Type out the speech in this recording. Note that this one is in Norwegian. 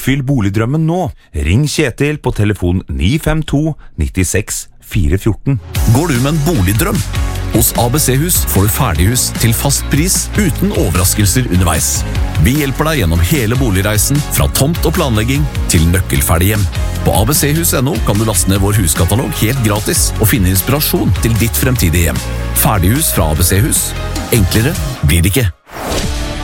Oppfyll boligdrømmen nå. Ring Kjetil på telefon 952 96 414. Går du med en boligdrøm? Hos ABC-hus får du ferdighus til fast pris uten overraskelser underveis. Vi hjelper deg gjennom hele boligreisen, fra tomt og planlegging til nøkkelferdig hjem. På abchus.no kan du laste ned vår huskatalog helt gratis og finne inspirasjon til ditt fremtidige hjem. Ferdighus fra ABC-hus. Enklere blir det ikke.